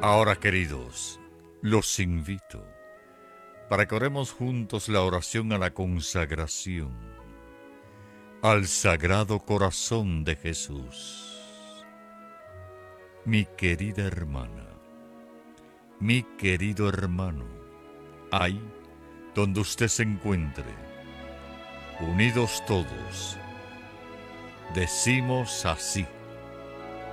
Ahora, queridos, los invito para que oremos juntos la oración a la consagración al Sagrado Corazón de Jesús. Mi querida hermana, mi querido hermano, ahí donde usted se encuentre, unidos todos, decimos así: